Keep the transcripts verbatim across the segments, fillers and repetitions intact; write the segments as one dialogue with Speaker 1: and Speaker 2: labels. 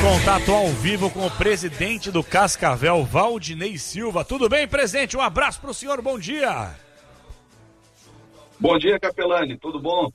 Speaker 1: Contato ao vivo com o presidente do Cascavel, Valdinei Silva. Tudo bem, presidente? Um abraço para o senhor, bom dia.
Speaker 2: Bom dia, Capelani, tudo bom?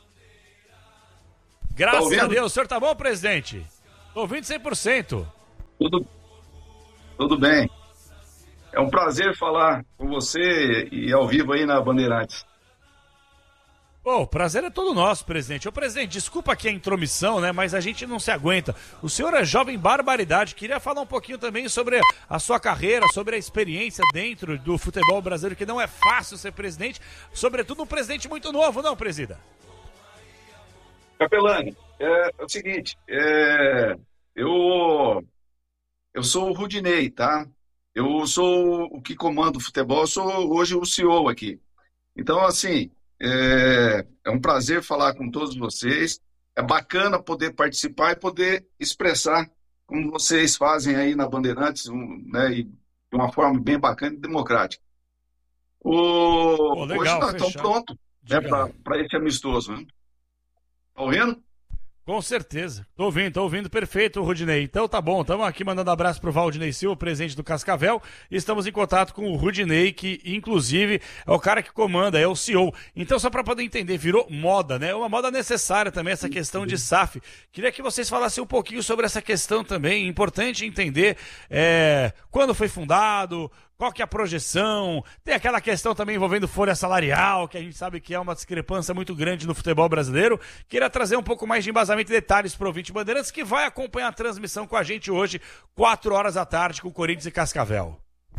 Speaker 1: Graças tá a Deus. O senhor tá bom, presidente? Tô ouvindo cem por cento.
Speaker 2: Tudo, tudo bem. É um prazer falar com você e ao vivo aí na Bandeirantes.
Speaker 1: Pô, o prazer é todo nosso, presidente. Ô, presidente, desculpa aqui a intromissão, né? Mas a gente não se aguenta. O senhor é jovem barbaridade. Queria falar um pouquinho também sobre a sua carreira, sobre a experiência dentro do futebol brasileiro, que não é fácil ser presidente. Sobretudo um presidente muito novo, não, presida?
Speaker 2: Capelani, é, é o seguinte, é, eu, eu sou o Rudinei, tá? Eu sou o que comanda o futebol, eu sou hoje o C E O aqui. Então, assim... É, é um prazer falar com todos vocês. É bacana poder participar e poder expressar como vocês fazem aí na Bandeirantes, um, né, e de uma forma bem bacana e democrática. O...
Speaker 1: Pô, legal,
Speaker 2: hoje nós estamos prontos, né, para esse amistoso. Né? Tá ouvindo?
Speaker 1: Com certeza. Tô ouvindo, tô ouvindo perfeito, Rudinei. Então tá bom, estamos aqui mandando abraço pro Valdinei Silva, presidente do Cascavel, e estamos em contato com o Rudinei, que inclusive é o cara que comanda, é o C E O. Então, só para poder entender, virou moda, né? Uma moda necessária também, essa questão de S A F. Queria que vocês falassem um pouquinho sobre essa questão também, importante entender é, quando foi fundado, qual que é a projeção, tem aquela questão também envolvendo folha salarial, que a gente sabe que é uma discrepância muito grande no futebol brasileiro. Queria trazer um pouco mais de embasamento e detalhes para o ouvinte Bandeirantes, que vai acompanhar a transmissão com a gente hoje, quatro horas da tarde, com Corinthians e Cascavel.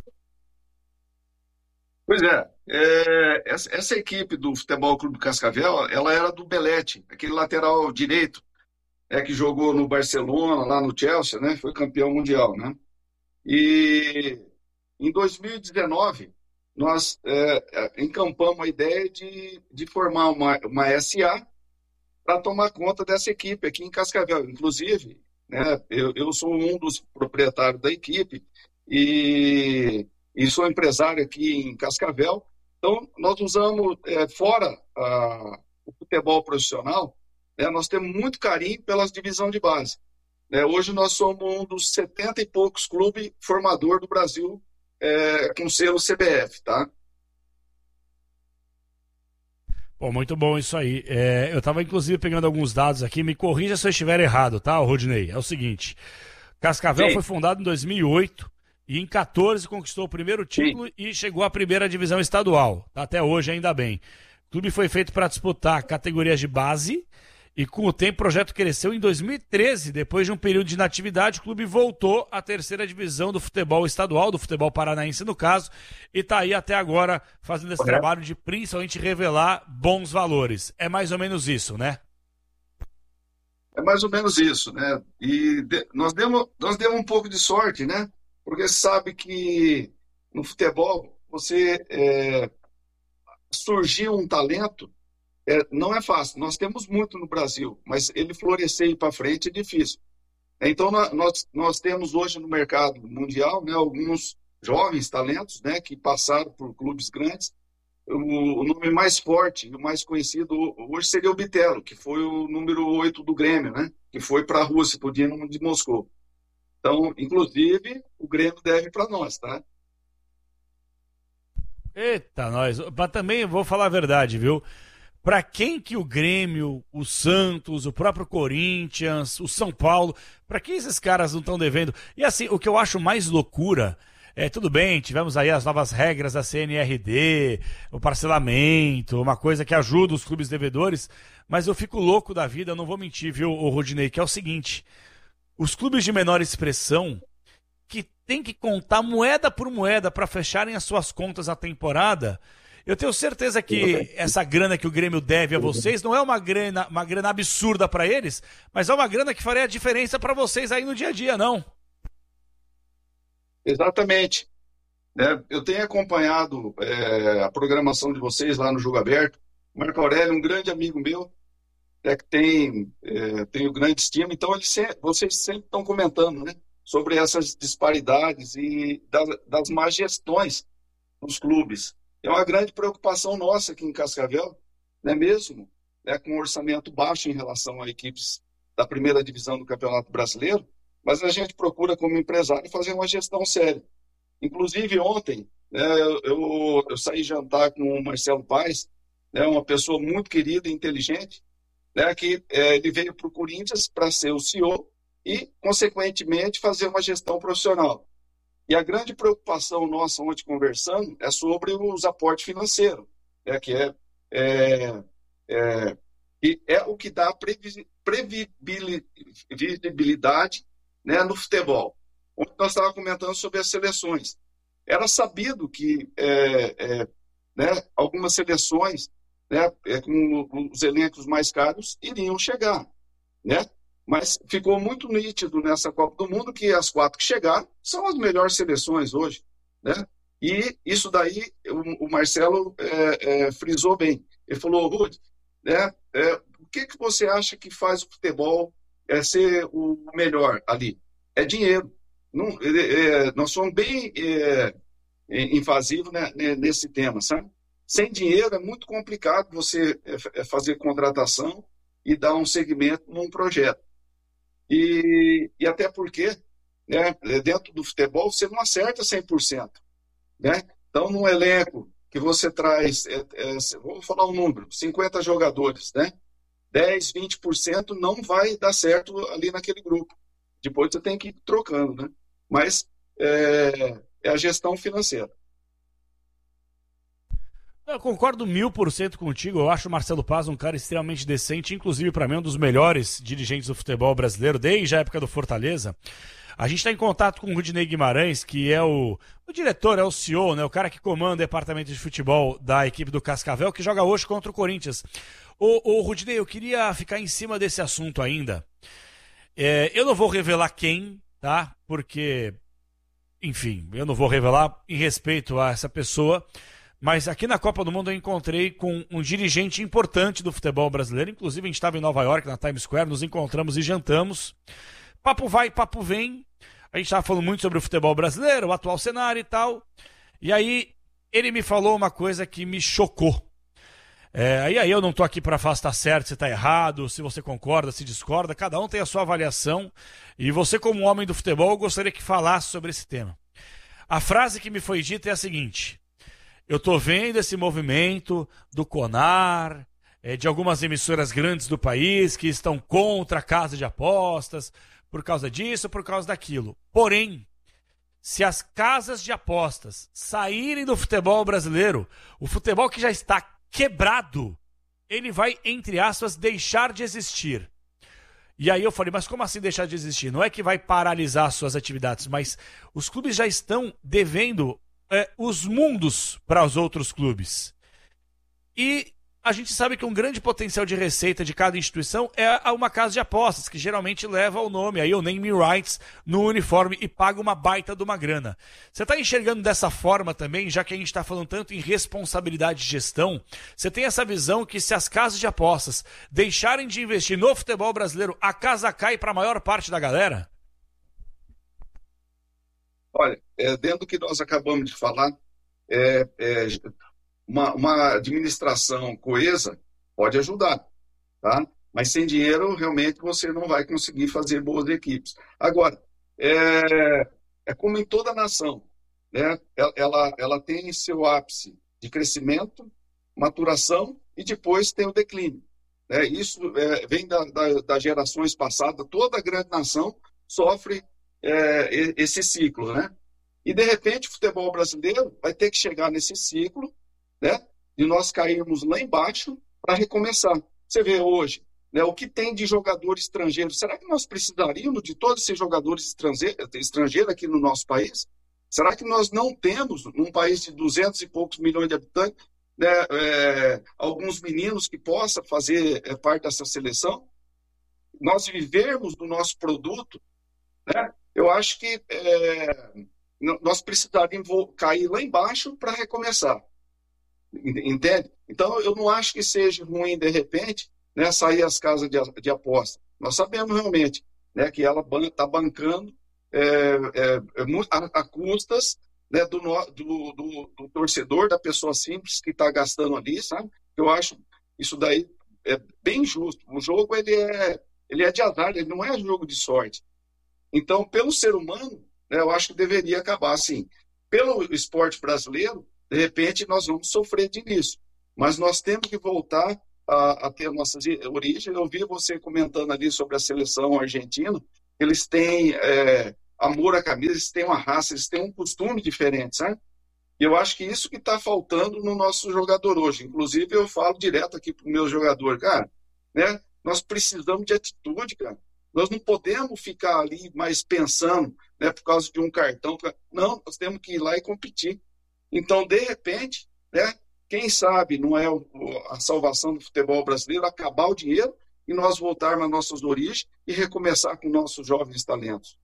Speaker 2: Pois é, é essa, essa equipe do Futebol Clube Cascavel, ela era do Belete, aquele lateral direito, é, que jogou no Barcelona, lá no Chelsea, né? Foi campeão mundial, né? E... em dois mil e dezenove, nós é, encampamos a ideia de, de formar uma, uma S A para tomar conta dessa equipe aqui em Cascavel. Inclusive, né, eu, eu sou um dos proprietários da equipe e, e sou empresário aqui em Cascavel. Então, nós usamos, é, fora a, o futebol profissional, né, nós temos muito carinho pelas divisões de base. Né, hoje nós somos um dos setenta e poucos clubes formador do Brasil, É, com selo C B F, tá?
Speaker 1: Pô, muito bom isso aí. É, eu estava inclusive pegando alguns dados aqui, me corrija se eu estiver errado, tá, Rodinei? É o seguinte, Cascavel Sim. foi fundado em dois mil e oito e em catorze conquistou o primeiro título Sim. e chegou à primeira divisão estadual, tá? Até hoje ainda bem. O clube foi feito para disputar categorias de base. E com o tempo o projeto cresceu. Em dois mil e treze, depois de um período de inatividade, o clube voltou à terceira divisão do futebol estadual, do futebol paranaense no caso, e está aí até agora fazendo esse Correto. trabalho de principalmente revelar bons valores. É mais ou menos isso, né?
Speaker 2: É mais ou menos isso, né? E de, nós, demos, nós demos um pouco de sorte, né? Porque sabe que no futebol você é, surgiu um talento. É, não é fácil, nós temos muito no Brasil, mas ele florescer e ir para frente é difícil. Então, nós, nós temos hoje no mercado mundial, né, alguns jovens talentos, né, que passaram por clubes grandes. O, o nome mais forte e o mais conhecido hoje seria o Bitelo, que foi o número oito do Grêmio, né, que foi para a Rússia, para o Dinamo de Moscou. Então, inclusive, o Grêmio deve para nós, tá?
Speaker 1: Eita, nós. Mas também vou falar a verdade, viu? Para quem que o Grêmio, o Santos, o próprio Corinthians, o São Paulo, para quem esses caras não estão devendo? E assim, o que eu acho mais loucura, é tudo bem, tivemos aí as novas regras da C N R D, o parcelamento, uma coisa que ajuda os clubes devedores, mas eu fico louco da vida, eu não vou mentir, viu, o Rodinei, que é o seguinte, os clubes de menor expressão, que tem que contar moeda por moeda para fecharem as suas contas na temporada... Eu tenho certeza que essa grana que o Grêmio deve a vocês não é uma grana, uma grana absurda para eles, mas é uma grana que faria a diferença para vocês aí no dia a dia, não?
Speaker 2: Exatamente. É, eu tenho acompanhado é, a programação de vocês lá no Jogo Aberto. O Marco Aurélio, um grande amigo meu, é, que tem, é, tenho grande estima, então eles se, vocês sempre estão comentando, né, sobre essas disparidades e das, das más gestões dos clubes. É uma grande preocupação nossa aqui em Cascavel, não é mesmo? É, com um orçamento baixo em relação a equipes da primeira divisão do Campeonato Brasileiro, mas a gente procura, como empresário, fazer uma gestão séria. Inclusive, ontem, né, eu, eu, eu saí jantar com o Marcelo Paes, né, uma pessoa muito querida e inteligente, né, que é, ele veio para o Corinthians para ser o C E O e, consequentemente, fazer uma gestão profissional. E a grande preocupação nossa, ontem conversando, é sobre os aportes financeiros, né, que é, é, é, que é o que dá previsibilidade, né, no futebol. Ontem nós estávamos comentando sobre as seleções. Era sabido que é, é, né, algumas seleções, né, é, com os elencos mais caros iriam chegar, né? Mas ficou muito nítido nessa Copa do Mundo que as quatro que chegaram são as melhores seleções hoje, né? E isso daí o, o Marcelo é, é, frisou bem. Ele falou, Rudy, né, é, o que, que você acha que faz o futebol é, ser o melhor ali? É dinheiro. Não, é, é, nós somos bem é, invasivos, né, nesse tema, sabe? Sem dinheiro é muito complicado você é, fazer contratação e dar um segmento num projeto. E, e até porque, né, dentro do futebol, você não acerta cem por cento. Né? Então, num elenco que você traz, é, é, vou falar um número, cinquenta jogadores, né? dez, vinte por cento não vai dar certo ali naquele grupo. Depois você tem que ir trocando, né? Mas é, é a gestão financeira.
Speaker 1: Eu concordo mil por cento contigo. Eu acho o Marcelo Paes um cara extremamente decente, inclusive para mim um dos melhores dirigentes do futebol brasileiro desde a época do Fortaleza. A gente está em contato com o Rudinei Guimarães, que é o, o diretor, é o C E O, né, o cara que comanda o departamento de futebol da equipe do Cascavel, que joga hoje contra o Corinthians. Ô, ô Rudinei, eu queria ficar em cima desse assunto ainda. É, eu não vou revelar quem, tá? Porque, enfim, eu não vou revelar em respeito a essa pessoa. Mas aqui na Copa do Mundo eu encontrei com um dirigente importante do futebol brasileiro. Inclusive a gente estava em Nova York, na Times Square, nos encontramos e jantamos. Papo vai, papo vem. A gente estava falando muito sobre o futebol brasileiro, o atual cenário e tal. E aí ele me falou uma coisa que me chocou. É, e aí eu não estou aqui para falar se está certo, se está errado, se você concorda, se discorda. Cada um tem a sua avaliação. E você, como homem do futebol, eu gostaria que falasse sobre esse tema. A frase que me foi dita é a seguinte: eu estou vendo esse movimento do CONAR, é, de algumas emissoras grandes do país que estão contra a casa de apostas, por causa disso, por causa daquilo. Porém, se as casas de apostas saírem do futebol brasileiro, o futebol que já está quebrado, ele vai, entre aspas, deixar de existir. E aí eu falei, mas como assim deixar de existir? Não é que vai paralisar suas atividades, mas os clubes já estão devendo É, os mundos para os outros clubes. E a gente sabe que um grande potencial de receita de cada instituição é uma casa de apostas, que geralmente leva o nome, aí o name rights no uniforme e paga uma baita de uma grana. Você está enxergando dessa forma também, já que a gente está falando tanto em responsabilidade de gestão? Você tem essa visão que se as casas de apostas deixarem de investir no futebol brasileiro, a casa cai para a maior parte da galera?
Speaker 2: Olha, é, dentro do que nós acabamos de falar, é, é, uma, uma administração coesa pode ajudar, tá? Mas sem dinheiro, realmente, você não vai conseguir fazer boas equipes. Agora, é, é como em toda nação, né? Ela, ela tem seu ápice de crescimento, maturação e depois tem o declínio. Né? Isso é, vem da, da, das gerações passadas, toda grande nação sofre É, esse ciclo, né? E, de repente, o futebol brasileiro vai ter que chegar nesse ciclo, né? De nós cairmos lá embaixo para recomeçar. Você vê hoje, né, o que tem de jogador estrangeiro. Será que nós precisaríamos de todos esses jogadores estrangeiros aqui no nosso país? Será que nós não temos, num país de duzentos e poucos milhões de habitantes, né, é, alguns meninos que possam fazer é, parte dessa seleção? Nós vivermos do nosso produto, né? Eu acho que é, nós precisaríamos cair lá embaixo para recomeçar. Entende? Então, eu não acho que seja ruim, de repente, né, sair as casas de, de aposta. Nós sabemos realmente, né, que ela está bancando é, é, a, a custas, né, do, do, do, do torcedor, da pessoa simples que está gastando ali, sabe? Eu acho isso daí é bem justo. O jogo ele é, ele é de azar, ele não é jogo de sorte. Então, pelo ser humano, né, eu acho que deveria acabar assim. Pelo esporte brasileiro, de repente, nós vamos sofrer de início. Mas nós temos que voltar a, a ter nossas origens. Eu vi você comentando ali sobre a seleção argentina. Eles têm é, amor à camisa, eles têm uma raça, eles têm um costume diferente, sabe? E eu acho que isso que está faltando no nosso jogador hoje. Inclusive, eu falo direto aqui para o meu jogador, cara, né? Nós precisamos de atitude, cara. Nós não podemos ficar ali mais pensando, né, por causa de um cartão. Não, nós temos que ir lá e competir. Então, de repente, né, quem sabe não é a salvação do futebol brasileiro acabar o dinheiro e nós voltarmos às nossas origens e recomeçar com nossos jovens talentos.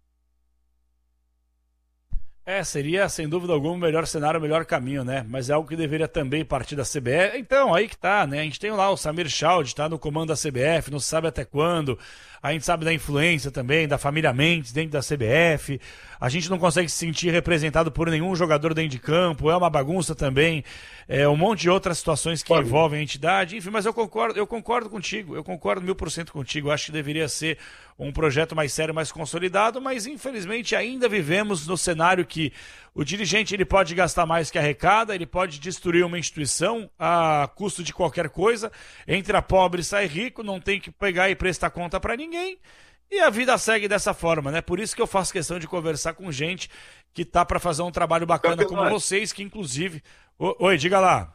Speaker 1: É, seria, sem dúvida alguma, o melhor cenário, o melhor caminho, né? Mas é algo que deveria também partir da C B F. Então, aí que tá, né? A gente tem lá o Samir Chaud, tá no comando da C B F, não se sabe até quando. A gente sabe da influência também, da família Mendes dentro da C B F. A gente não consegue se sentir representado por nenhum jogador dentro de campo. É uma bagunça também. É um monte de outras situações que Pode. envolvem a entidade. Enfim, mas eu concordo, eu concordo contigo. Eu concordo mil por cento contigo. Eu acho que deveria ser um projeto mais sério, mais consolidado, mas infelizmente ainda vivemos no cenário que o dirigente ele pode gastar mais que arrecada, ele pode destruir uma instituição a custo de qualquer coisa, entra pobre e sai rico, não tem que pegar e prestar conta para ninguém, e a vida segue dessa forma, né? Por isso que eu faço questão de conversar com gente que tá para fazer um trabalho bacana como vocês, que inclusive... Oi, diga lá.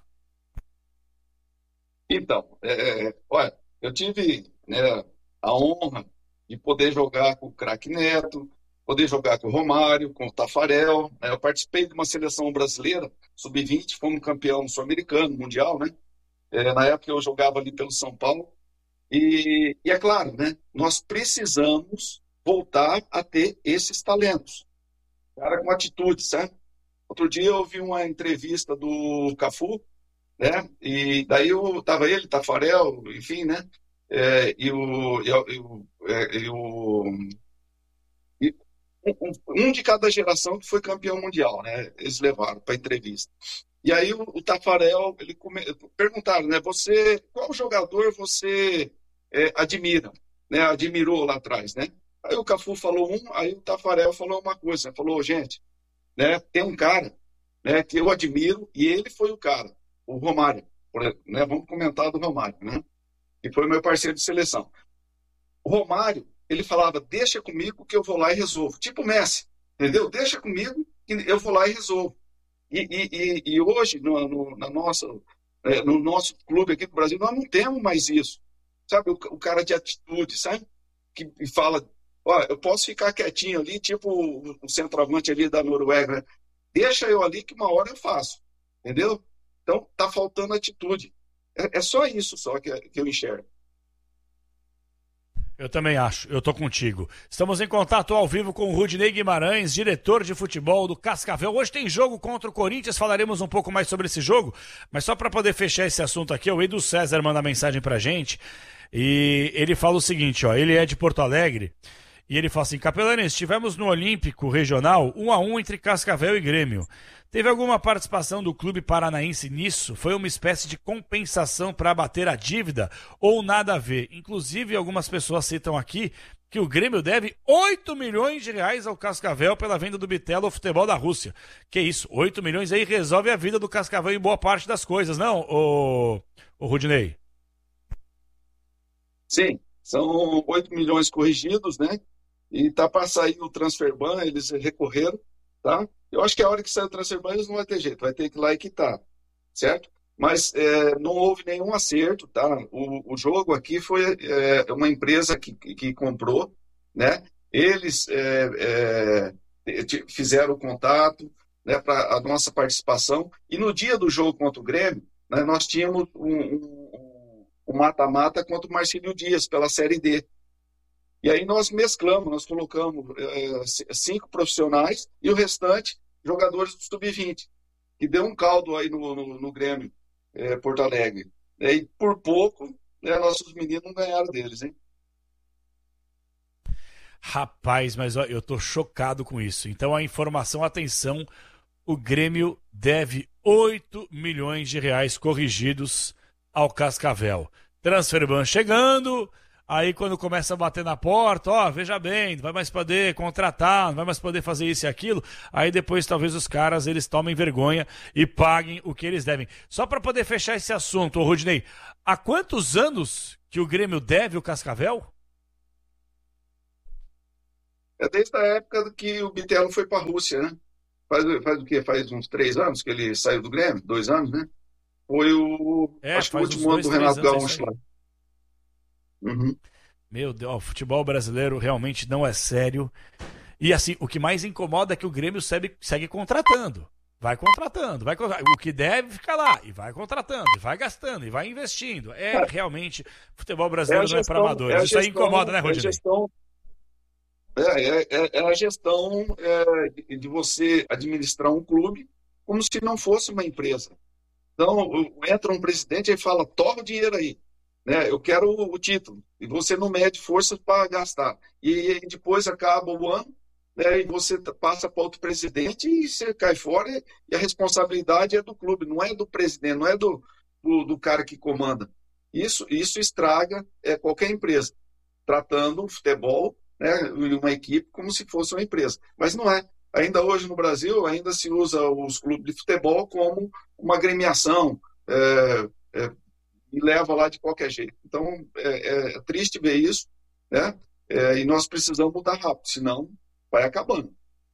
Speaker 2: Então, é, olha, eu tive, né, a honra de poder jogar com o craque Neto, poder jogar com o Romário, com o Tafarel. Né? Eu participei de uma seleção brasileira, sub vinte, fomos campeão sul-americano, mundial, né? É, na época eu jogava ali pelo São Paulo. E, e é claro, né? Nós precisamos voltar a ter esses talentos. Cara com atitude, sabe? Outro dia eu vi uma entrevista do Cafu, né? E daí eu, tava ele, Tafarel, enfim, né? É, e o, e, o, e, o, é, e o e um, um de cada geração que foi campeão mundial, né? Eles levaram para entrevista. E aí o, o Tafarel, ele come, perguntaram, né? Você, qual jogador você é, admira, né? Admirou lá atrás, né? Aí o Cafu falou um, aí o Tafarel falou uma coisa, falou, gente, né? Tem um cara, né? Que eu admiro e ele foi o cara, o Romário, né? Vamos comentar do Romário, né? Que foi meu parceiro de seleção. O Romário, ele falava, deixa comigo que eu vou lá e resolvo. Tipo o Messi, entendeu? Deixa comigo que eu vou lá e resolvo. E, e, e hoje, no, no, na nossa, é, no nosso clube aqui do Brasil, nós não temos mais isso. Sabe, o, o cara de atitude, sabe? Que fala, ó, eu posso ficar quietinho ali, tipo o, o centroavante ali da Noruega, né? Deixa eu ali que uma hora eu faço. Entendeu? Então, tá faltando atitude. É, é só isso só que, que eu enxergo.
Speaker 1: Eu também acho, eu tô contigo. Estamos em contato ao vivo com o Rudinei Guimarães, diretor de futebol do Cascavel. Hoje tem jogo contra o Corinthians, falaremos um pouco mais sobre esse jogo, mas só para poder fechar esse assunto aqui, o Edu César manda mensagem pra gente e ele fala o seguinte, ó, ele é de Porto Alegre e ele fala assim, Capelani, estivemos no Olímpico Regional um a um entre Cascavel e Grêmio. Teve alguma participação do clube paranaense nisso? Foi uma espécie de compensação para abater a dívida ou nada a ver? Inclusive, algumas pessoas citam aqui que o Grêmio deve oito milhões de reais ao Cascavel pela venda do Bitelo ao futebol da Rússia. Que isso, oito milhões aí resolve a vida do Cascavel em boa parte das coisas, não, ô, ô Rudinei?
Speaker 2: Sim, são oito milhões corrigidos, né? E tá para sair o transfer ban, eles recorreram, tá? Eu acho que a hora que sair o transfer ban, eles não vai ter jeito, vai ter que ir lá e quitar, certo? Mas é, não houve nenhum acerto, tá? O, o jogo aqui foi é, uma empresa que, que comprou, né? Eles é, é, fizeram o contato, né, para a nossa participação. E no dia do jogo contra o Grêmio, né, nós tínhamos um, um, um mata-mata contra o Marcílio Dias, pela Série D. E aí nós mesclamos, nós colocamos é, cinco profissionais e o restante jogadores do sub vinte, que deu um caldo aí no, no, no Grêmio é, Porto Alegre. E por pouco, né, nossos meninos não ganharam deles, hein?
Speaker 1: Rapaz, mas ó, eu tô chocado com isso. Então a informação, atenção, o Grêmio deve oito milhões de reais corrigidos ao Cascavel. Transferban chegando... Aí quando começa a bater na porta, ó, veja bem, não vai mais poder contratar, não vai mais poder fazer isso e aquilo, aí depois talvez os caras eles tomem vergonha e paguem o que eles devem. Só para poder fechar esse assunto, ô Rudinei, há quantos anos que o Grêmio deve o Cascavel?
Speaker 2: É desde a época que o Bitelo foi para a Rússia, né? Faz, faz o quê? Faz uns três anos que ele saiu do Grêmio? Dois anos, né? Foi o.
Speaker 1: É,
Speaker 2: acho que o
Speaker 1: faz uns
Speaker 2: último ano
Speaker 1: dois,
Speaker 2: do
Speaker 1: três
Speaker 2: Renato
Speaker 1: anos, é
Speaker 2: Gaúcho
Speaker 1: isso aí.
Speaker 2: lá. Uhum.
Speaker 1: Meu Deus, ó, o futebol brasileiro realmente não é sério. E assim, o que mais incomoda é que o Grêmio segue, segue contratando. Vai contratando, vai contratando. O que deve fica lá, e vai contratando, e vai gastando, e vai investindo. É,
Speaker 2: É,
Speaker 1: realmente, futebol
Speaker 2: é a
Speaker 1: brasileiro não é para
Speaker 2: gestão, é
Speaker 1: amadores.
Speaker 2: a
Speaker 1: Isso aí
Speaker 2: gestão,
Speaker 1: incomoda, né,
Speaker 2: é a
Speaker 1: Rodinei?
Speaker 2: gestão, é, é, é- é a gestão é, de, de você administrar um clube como se não fosse uma empresa. Então, o- entra um presidente e fala, toma o dinheiro aí, né? Eu quero o, o título. E você não mede forças para gastar. E, e depois acaba o ano, né? E você t- passa para outro presidente e você cai fora e, e a responsabilidade é do clube, não é do presidente, não é do, do, do cara que comanda. Isso, isso estraga é, qualquer empresa, tratando o futebol, né, e uma equipe como se fosse uma empresa. Mas não é. Ainda hoje no Brasil, ainda se usa os clubes de futebol como uma agremiação, é, é, e leva lá de qualquer jeito. Então, é, é triste ver isso, né? É, e nós precisamos mudar rápido, senão vai acabando.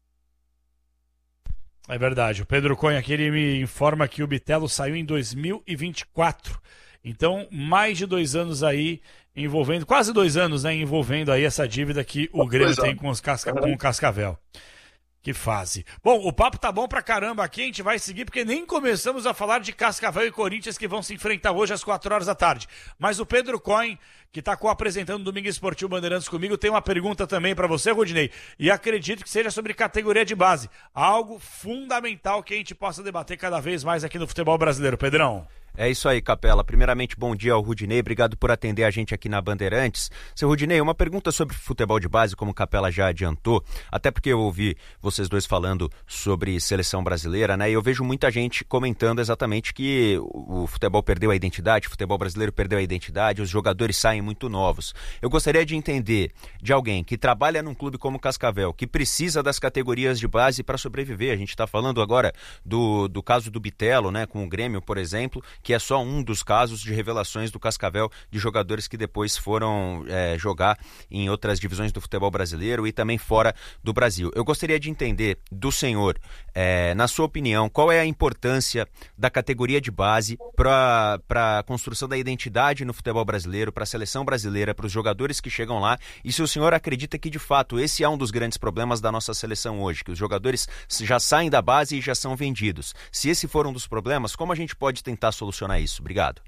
Speaker 1: É verdade. O Pedro Cunha aqui ele me informa que o Bitelo saiu em dois mil e vinte e quatro. Então, mais de dois anos aí envolvendo, quase dois anos, né, envolvendo aí essa dívida que o Grêmio
Speaker 2: Pois é.
Speaker 1: tem com, os casca, com
Speaker 2: Uhum.
Speaker 1: o Cascavel. Que fase. Bom, o papo tá bom pra caramba aqui, a gente vai seguir, porque nem começamos a falar de Cascavel e Corinthians que vão se enfrentar hoje às quatro horas da tarde. Mas o Pedro Coin, que tá co-apresentando o Domingo Esportivo Bandeirantes comigo, tem uma pergunta também pra você, Rodinei, e acredito que seja sobre categoria de base. Algo fundamental que a gente possa debater cada vez mais aqui no futebol brasileiro. Pedrão.
Speaker 3: É isso aí, Capela. Primeiramente, bom dia ao Rudinei. Obrigado por atender a gente aqui na Bandeirantes. Seu Rudinei, uma pergunta sobre futebol de base, como o Capela já adiantou, até porque eu ouvi vocês dois falando sobre seleção brasileira, né? E eu vejo muita gente comentando exatamente que o futebol perdeu a identidade, o futebol brasileiro perdeu a identidade, os jogadores saem muito novos. Eu gostaria de entender de alguém que trabalha num clube como o Cascavel, que precisa das categorias de base para sobreviver. A gente está falando agora do, do caso do Bitelo, né? Com o Grêmio, por exemplo, que é só um dos casos de revelações do Cascavel de jogadores que depois foram é, jogar em outras divisões do futebol brasileiro e também fora do Brasil. Eu gostaria de entender do senhor, é, na sua opinião, qual é a importância da categoria de base para a construção da identidade no futebol brasileiro, para a seleção brasileira, para os jogadores que chegam lá, e se o senhor acredita que de fato esse é um dos grandes problemas da nossa seleção hoje, que os jogadores já saem da base e já são vendidos. Se esse for um dos problemas, como a gente pode tentar solucionar solucionar isso? Obrigado.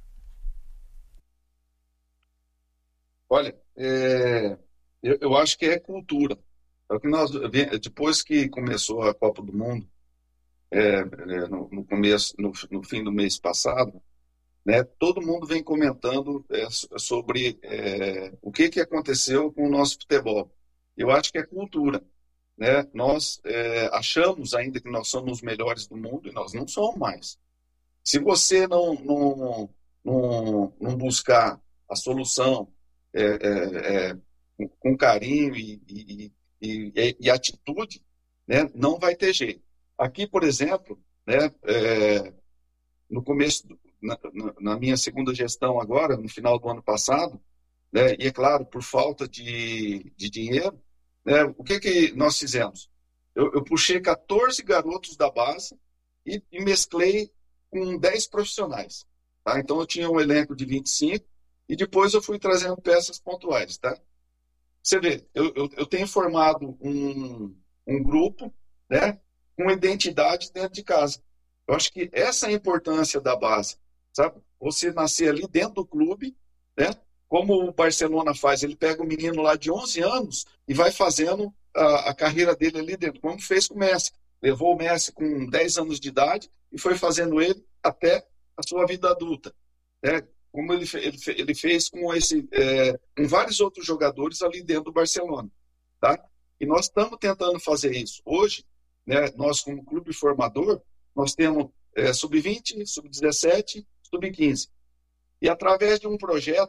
Speaker 2: Olha, é, eu, eu acho que é cultura. É o que nós, depois que começou a Copa do Mundo, é, é, no, no começo, no, no fim do mês passado, né, todo mundo vem comentando é, sobre é, o que, que aconteceu com o nosso futebol. Eu acho que é cultura. Né? Nós é, achamos ainda que nós somos os melhores do mundo e nós não somos mais. Se você não, não, não, não buscar a solução é, é, é, com, com carinho e, e, e, e atitude, né, não vai ter jeito. Aqui, por exemplo, né, é, no começo, na, na minha segunda gestão agora, no final do ano passado, né, e é claro, por falta de, de dinheiro, né, o que, que nós fizemos? Eu, eu puxei quatorze garotos da base e, e mesclei com dez profissionais. Tá? Então, eu tinha um elenco de vinte e cinco e depois eu fui trazendo peças pontuais. Tá? Você vê, eu, eu, eu tenho formado um, um grupo, né, com identidade dentro de casa. Eu acho que essa é a importância da base. Sabe? Você nascer ali dentro do clube, né, como o Barcelona faz, ele pega o menino lá de onze anos e vai fazendo a, a carreira dele ali dentro, como fez com o Messi. Levou o Messi com dez anos de idade e foi fazendo ele até a sua vida adulta. Né? Como ele, ele, ele fez com, esse, é, com vários outros jogadores ali dentro do Barcelona. Tá? E nós estamos tentando fazer isso. Hoje, né, nós como clube formador, nós temos é, sub vinte, sub dezessete, sub quinze. E através de um projeto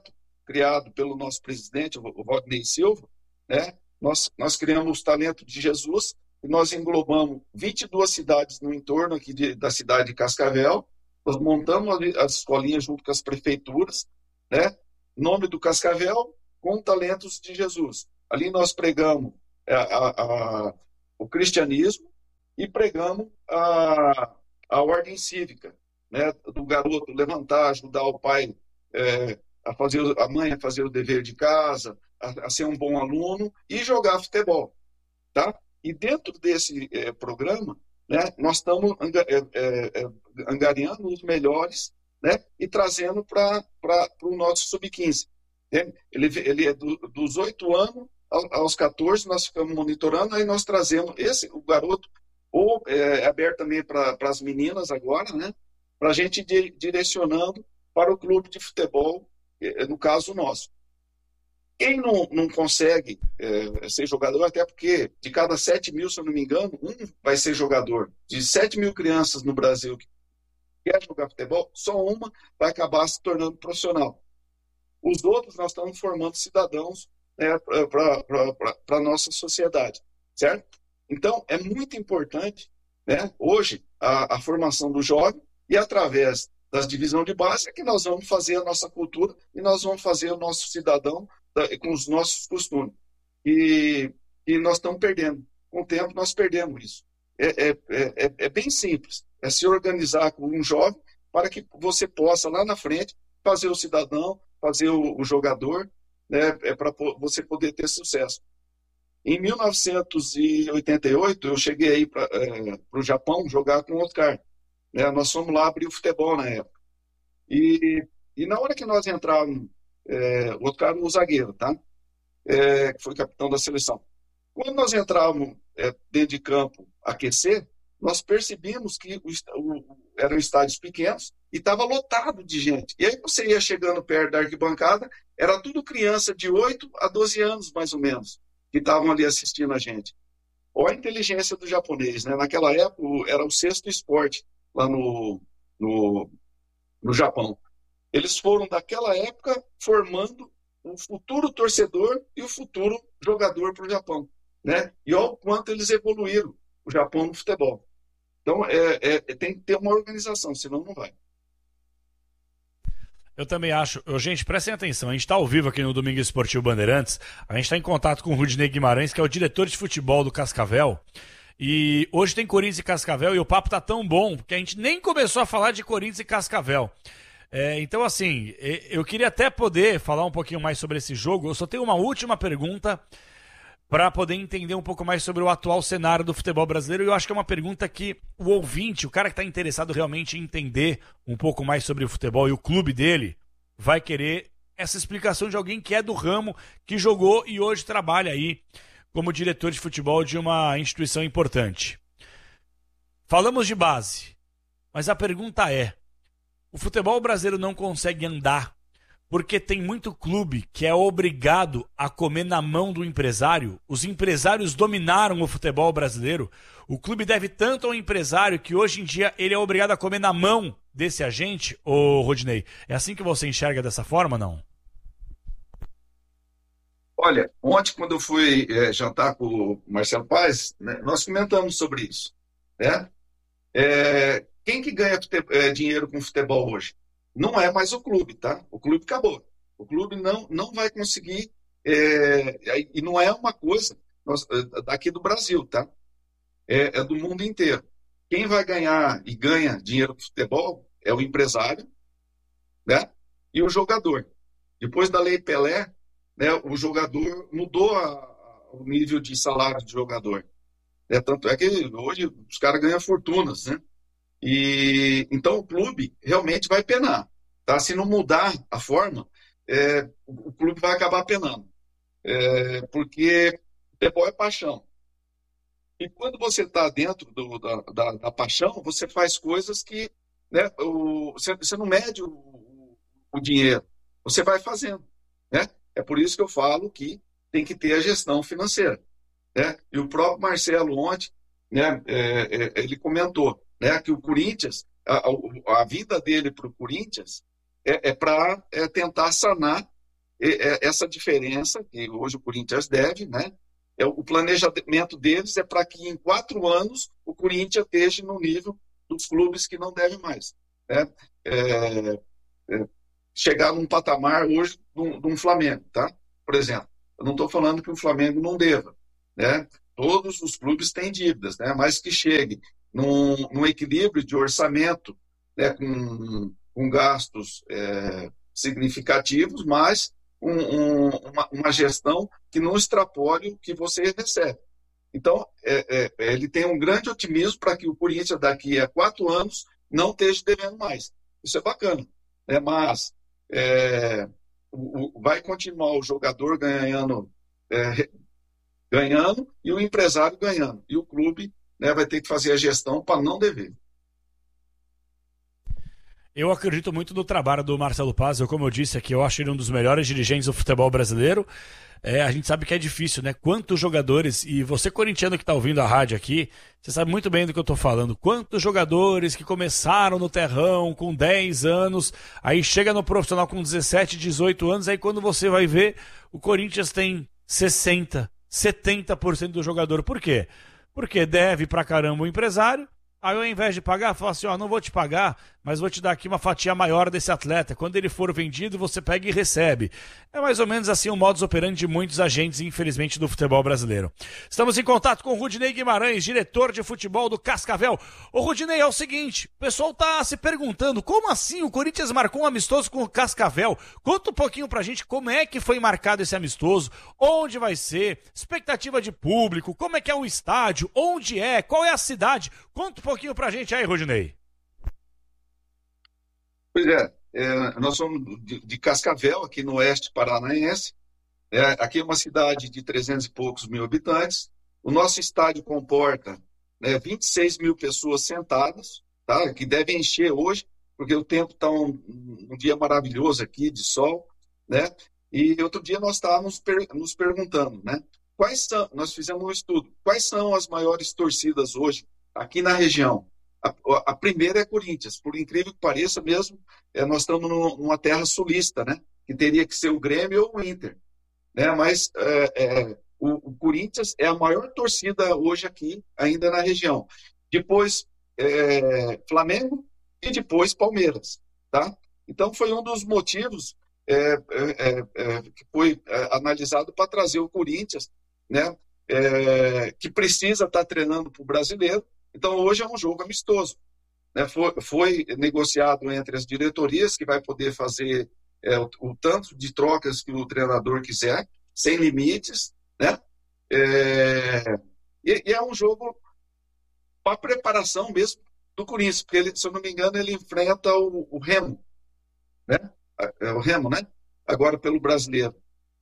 Speaker 2: criado pelo nosso presidente, o Rodney Silva, né? Nós, nós criamos o Talento de Jesus e nós englobamos vinte e duas cidades no entorno aqui de, da cidade de Cascavel. Nós montamos as escolinhas junto com as prefeituras, né? Nome do Cascavel com Talentos de Jesus. Ali nós pregamos a, a, a, o cristianismo e pregamos a, a ordem cívica, né? Do garoto levantar, ajudar o pai é, a fazer, a mãe a fazer o dever de casa, a, a ser um bom aluno e jogar futebol, tá? E dentro desse é, programa, né, nós estamos é, é, angariando os melhores, né, e trazendo para o nosso sub quinze. Ele, ele é do, dos oito anos aos quatorze, nós ficamos monitorando, aí nós trazemos esse, o garoto, ou é, é aberto também para as meninas agora, né, para a gente di, direcionando para o clube de futebol, no caso nosso. Quem não, não consegue é, ser jogador, até porque de cada sete mil, se eu não me engano, um vai ser jogador. De sete mil crianças no Brasil que quer jogar futebol, só uma vai acabar se tornando profissional. Os outros nós estamos formando cidadãos, né, para a nossa sociedade, certo? Então, é muito importante, né, hoje, a, a formação do jovem e através das divisões de base é que nós vamos fazer a nossa cultura e nós vamos fazer o nosso cidadão com os nossos costumes. E, e nós estamos perdendo. Com o tempo, nós perdemos isso. É, é, é, é bem simples. É se organizar com um jovem para que você possa, lá na frente, fazer o cidadão, fazer o, o jogador, né, é para você poder ter sucesso. Em mil novecentos e oitenta e oito, eu cheguei aí para é, o Japão jogar com o Oscar. Né, nós fomos lá abrir o futebol na época. E, e na hora que nós entrávamos, É, o outro cara, o zagueiro, tá? É, que foi capitão da seleção. Quando nós entrávamos é, dentro de campo aquecer, nós percebíamos que o, o, eram estádios pequenos e estava lotado de gente. E aí você ia chegando perto da arquibancada, era tudo criança de oito a doze anos, mais ou menos, que estavam ali assistindo a gente. Olha a inteligência do japonês, né? Naquela época era o sexto esporte lá no, no, no Japão. Eles foram, daquela época, formando o futuro torcedor e o futuro jogador para o Japão. Né? E olha o quanto eles evoluíram, o Japão no futebol. Então, é, é, tem que ter uma organização, senão não vai.
Speaker 1: Eu também acho. Gente, prestem atenção, a gente está ao vivo aqui no Domingo Esportivo Bandeirantes, a gente está em contato com o Rudinei Guimarães, que é o diretor de futebol do Cascavel, e hoje tem Corinthians e Cascavel, e o papo tá tão bom, que a gente nem começou a falar de Corinthians e Cascavel. É, então, assim, eu queria até poder falar um pouquinho mais sobre esse jogo. Eu só tenho uma última pergunta para poder entender um pouco mais sobre o atual cenário do futebol brasileiro. E eu acho que é uma pergunta que o ouvinte, o cara que está interessado realmente em entender um pouco mais sobre o futebol e o clube dele, vai querer essa explicação de alguém que é do ramo, que jogou e hoje trabalha aí como diretor de futebol de uma instituição importante. Falamos de base, mas a pergunta é: o futebol brasileiro não consegue andar porque tem muito clube que é obrigado a comer na mão do empresário? Os empresários dominaram o futebol brasileiro. O clube deve tanto ao empresário que hoje em dia ele é obrigado a comer na mão desse agente, ô Rodinei? É assim que você enxerga dessa forma, não?
Speaker 2: Olha, ontem quando eu fui é, jantar com o Marcelo Paes, né, nós comentamos sobre isso. Né? É... Quem que ganha dinheiro com futebol hoje? Não é mais o clube, tá? O clube acabou. O clube não, não vai conseguir, é, e não é uma coisa nós, daqui do Brasil, tá? É, é do mundo inteiro. Quem vai ganhar e ganha dinheiro com futebol é o empresário, né? E o jogador. Depois da Lei Pelé, né, o jogador mudou a, o nível de salário de jogador. É, tanto é que hoje os caras ganham fortunas, né? E, então o clube realmente vai penar. Tá? Se não mudar a forma, é, o clube vai acabar penando. É, porque futebol é paixão. E quando você está dentro do, da, da, da paixão, você faz coisas que, né, o, você, você não mede o, o dinheiro, você vai fazendo. Né? É por isso que eu falo que tem que ter a gestão financeira. Né? E o próprio Marcelo ontem, né, é, é, ele comentou, né, que o Corinthians, a, a vida dele para o Corinthians é, é para é tentar sanar essa diferença que hoje o Corinthians deve, né? É, o planejamento deles é para que em quatro anos o Corinthians esteja no nível dos clubes que não devem mais, né? É, é, chegar num patamar hoje de um, de um Flamengo, tá? Por exemplo, eu não estou falando que o Flamengo não deva, né? Todos os clubes têm dívidas, né? Mas que chegue num, num equilíbrio de orçamento, né? com, com gastos é, significativos, mas um, um, uma, uma gestão que não extrapole o que você recebe. Então, é, é, ele tem um grande otimismo para que o Corinthians, daqui a quatro anos, não esteja devendo mais. Isso é bacana, né? Mas é, o, o, vai continuar o jogador ganhando, é, ganhando e o empresário ganhando. E o clube, né, vai ter que fazer a gestão para não dever.
Speaker 1: Eu acredito muito no trabalho do Marcelo Paz. Eu, como eu disse aqui, eu acho ele um dos melhores dirigentes do futebol brasileiro. É, a gente sabe que é difícil, né? Quantos jogadores, e você corintiano que está ouvindo a rádio aqui, você sabe muito bem do que eu estou falando. Quantos jogadores que começaram no terrão com dez anos, aí chega no profissional com dezessete, dezoito anos, aí quando você vai ver, o Corinthians tem sessenta, setenta por cento do jogador. Por quê? Porque deve pra caramba o empresário. Aí, ao invés de pagar, fala assim, ó, não vou te pagar, mas vou te dar aqui uma fatia maior desse atleta. Quando ele for vendido, você pega e recebe. É mais ou menos assim o modus operandi de muitos agentes, infelizmente, do futebol brasileiro. Estamos em contato com o Rudinei Guimarães, diretor de futebol do Cascavel. Ô, Rudinei, é o seguinte, o pessoal tá se perguntando, como assim o Corinthians marcou um amistoso com o Cascavel? Conta um pouquinho pra gente como é que foi marcado esse amistoso, onde vai ser, expectativa de público, como é que é o estádio, onde é, qual é a cidade. Conta um pouquinho pra gente aí, Rudinei.
Speaker 2: Pois é, é nós somos de, de Cascavel, aqui no oeste paranaense. É, aqui é uma cidade de trezentos e poucos mil habitantes. O nosso estádio comporta, né, vinte e seis mil pessoas sentadas, tá, que devem encher hoje, porque o tempo está um, um dia maravilhoso aqui, de sol, né? E outro dia nós estávamos per, nos perguntando, né? Quais são, nós fizemos um estudo, quais são as maiores torcidas hoje aqui na região? A, a primeira é Corinthians, por incrível que pareça mesmo, é, nós estamos no, numa terra sulista, né? Que teria que ser o Grêmio ou o Inter, né? Mas é, é, o, o Corinthians é a maior torcida hoje aqui, ainda na região. Depois é, Flamengo e depois Palmeiras, tá? Então foi um dos motivos é, é, é, que foi é, analisado para trazer o Corinthians, né? É, que precisa estar treinando para o brasileiro. Então, hoje é um jogo amistoso, né? Foi, foi negociado entre as diretorias, que vai poder fazer é, o, o tanto de trocas que o treinador quiser, sem limites, né? É, e, e é um jogo para preparação mesmo do Corinthians, porque, ele, se eu não me engano, ele enfrenta o, o Remo, né? É o Remo, né? Agora pelo brasileiro.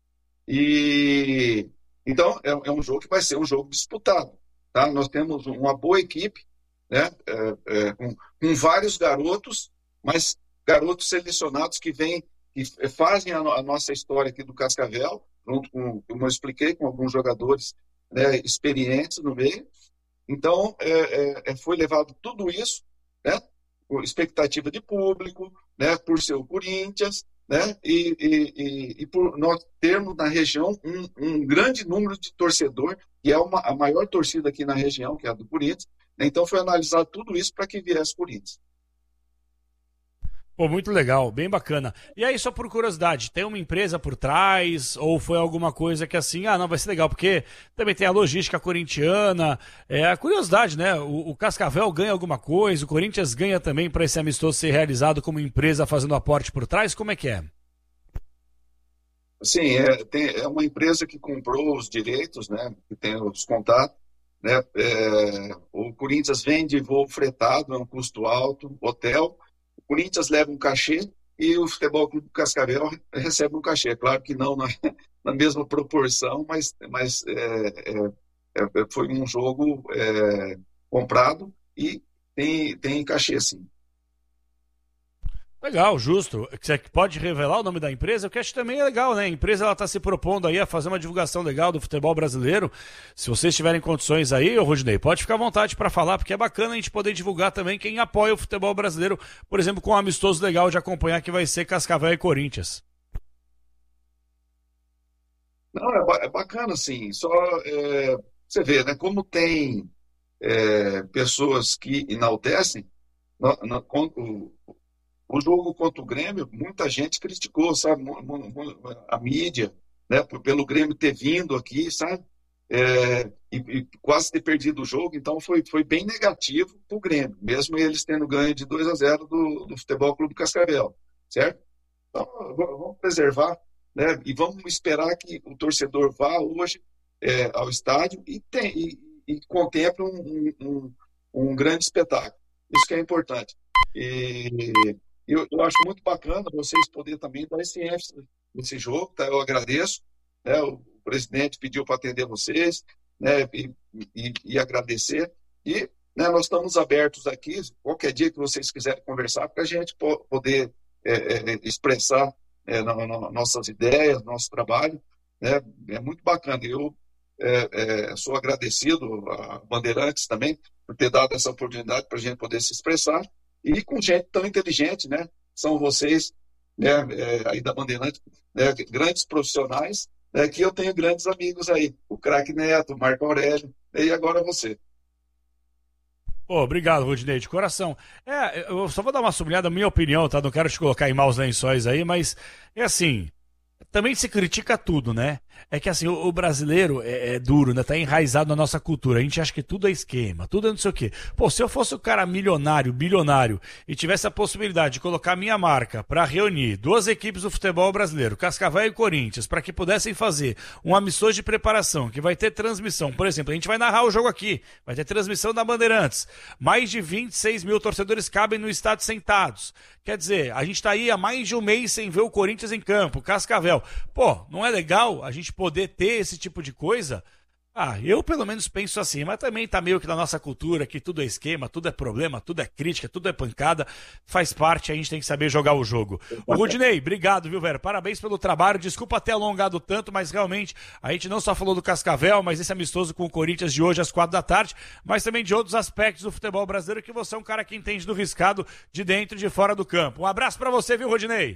Speaker 2: E, então, é, é um jogo que vai ser um jogo disputado. Tá? Nós temos uma boa equipe, né? é, é, com, com vários garotos, mas garotos selecionados que vêm, que fazem a, a nossa história aqui do Cascavel, junto com, como eu expliquei, com alguns jogadores, né, experientes no meio. Então, é, é, foi levado tudo isso, né? Com expectativa de público, né? Por ser o Corinthians, né? E, e, e, e por nós termos na região um, um grande número de torcedor, que é uma, a maior torcida aqui na região, que é a do Corinthians. Então foi analisado tudo isso para que viesse o Corinthians.
Speaker 1: Pô, muito legal, bem bacana. E aí, só por curiosidade, tem uma empresa por trás ou foi alguma coisa que assim, ah, não, vai ser legal, porque também tem a logística corintiana, é a curiosidade, né? O, o Cascavel ganha alguma coisa, o Corinthians ganha também para esse amistoso ser realizado como empresa fazendo aporte por trás, como é que é?
Speaker 2: Sim, é, tem, é uma empresa que comprou os direitos, né? Que tem os contatos, né? É, o Corinthians vende voo fretado, é um custo alto, hotel. O Corinthians leva um cachê e o Futebol Clube Cascavel recebe um cachê. Claro que não na, na mesma proporção, mas, mas é, é, é, foi um jogo é, comprado e tem, tem cachê, sim.
Speaker 1: Legal, justo. Você pode revelar o nome da empresa? Porque acho que também é legal, né? A empresa está se propondo aí a fazer uma divulgação legal do futebol brasileiro. Se vocês tiverem condições aí, ô Rudinei, pode ficar à vontade para falar, porque é bacana a gente poder divulgar também quem apoia o futebol brasileiro, por exemplo, com um amistoso legal de acompanhar que vai ser Cascavel e Corinthians.
Speaker 2: Não, é, ba- é bacana, assim, só é, você vê, né, como tem é, pessoas que enaltecem, no- no- con- o, o jogo contra o Grêmio, muita gente criticou, sabe, mu- mu- mu- a mídia, né, por- pelo Grêmio ter vindo aqui, sabe, É, e, e quase ter perdido o jogo, então foi, foi bem negativo para o Grêmio, mesmo eles tendo ganho de dois a zero do, do Futebol Clube Cascavel, certo? Então, v- vamos preservar, né? E vamos esperar que o torcedor vá hoje é, ao estádio e, tem, e, e contemple um, um, um- um grande espetáculo. Isso que é importante. E eu, eu acho muito bacana vocês poderem também dar esse ênfase nesse jogo, tá? Eu agradeço, né? O presidente pediu para atender vocês, né? E, e, e agradecer. E né, nós estamos abertos aqui, qualquer dia que vocês quiserem conversar, para a gente po- poder é, é, expressar é, no- no- nossas ideias, nosso trabalho, né? É muito bacana. Eu é, é, sou agradecido a Bandeirantes também por ter dado essa oportunidade para a gente poder se expressar e com gente tão inteligente, né? São vocês, né? É, aí da Bandeirantes, né? Grandes profissionais, né? Que eu tenho grandes amigos aí, o Craque Neto, o Marco Aurélio, e agora você.
Speaker 1: Pô, obrigado, Rodinei, de coração. É, eu só vou dar uma sublinhada, minha opinião, tá? Não quero te colocar em maus lençóis aí, mas é assim, também se critica tudo, né? É que assim, o, o brasileiro é, é duro, né? Tá enraizado na nossa cultura. A gente acha que tudo é esquema, tudo é não sei o quê. Pô, se eu fosse o cara milionário, bilionário, e tivesse a possibilidade de colocar minha marca pra reunir duas equipes do futebol brasileiro, Cascavel e Corinthians, pra que pudessem fazer um amistoso de preparação, que vai ter transmissão. Por exemplo, a gente vai narrar o jogo aqui, vai ter transmissão da Bandeirantes. Mais de vinte e seis mil torcedores cabem no estádio sentados. Quer dizer, a gente tá aí há mais de um mês sem ver o Corinthians em campo, Cascavel. Pô, não é legal a gente poder ter esse tipo de coisa? Ah, eu pelo menos penso assim, mas também tá meio que na nossa cultura, que tudo é esquema, tudo é problema, tudo é crítica, tudo é pancada, faz parte, a gente tem que saber jogar o jogo. O Rudinei, obrigado, viu, velho? Parabéns pelo trabalho, desculpa ter alongado tanto, mas realmente a gente não só falou do Cascavel, mas esse amistoso com o Corinthians de hoje às quatro da tarde, mas também de outros aspectos do futebol brasileiro, que você é um cara que entende do riscado de dentro e de fora do campo. Um abraço pra você, viu, Rudinei?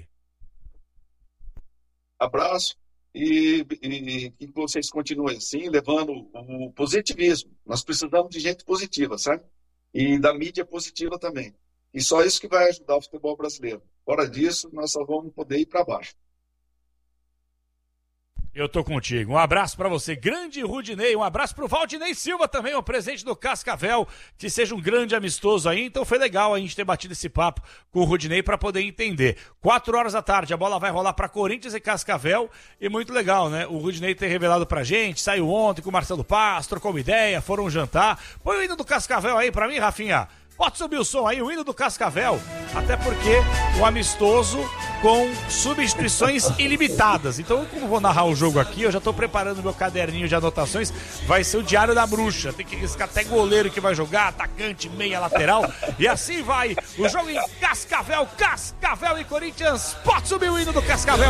Speaker 2: Abraço e, e que vocês continuem assim, levando o positivismo. Nós precisamos de gente positiva, sabe? E da mídia positiva também. E só isso que vai ajudar o futebol brasileiro. Fora disso, nós só vamos poder ir para baixo.
Speaker 1: Eu tô contigo. Um abraço pra você, grande Rudinei. Um abraço pro Valdinei Silva também, o presidente do Cascavel. Que seja um grande amistoso aí. Então foi legal a gente ter batido esse papo com o Rudinei pra poder entender. Quatro horas da tarde, a bola vai rolar pra Corinthians e Cascavel. E muito legal, né? O Rudinei ter revelado pra gente. Saiu ontem com o Marcelo Paz, trocou uma ideia, foram jantar. Põe o hino do Cascavel aí pra mim, Rafinha. Pode subir o som aí, o hino do Cascavel. Até porque o amistoso com substituições ilimitadas. Então, como eu vou narrar o jogo aqui, eu já tô preparando meu caderninho de anotações. Vai ser o Diário da Bruxa. Tem que riscar até goleiro que vai jogar, atacante, meia, lateral. E assim vai o jogo em Cascavel, Cascavel e Corinthians. Pode subir o hino do Cascavel.